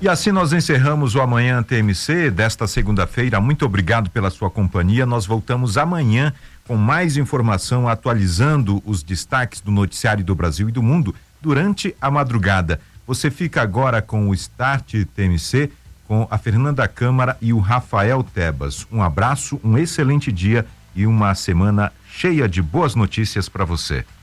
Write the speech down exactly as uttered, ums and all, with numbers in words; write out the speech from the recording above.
E assim nós encerramos o Amanhã T M C desta segunda-feira. Muito obrigado pela sua companhia. Nós voltamos amanhã com mais informação, atualizando os destaques do noticiário do Brasil e do mundo durante a madrugada. Você fica agora com o Start T M C, com a Fernanda Câmara e o Rafael Tebas. Um abraço, um excelente dia e uma semana cheia de boas notícias para você.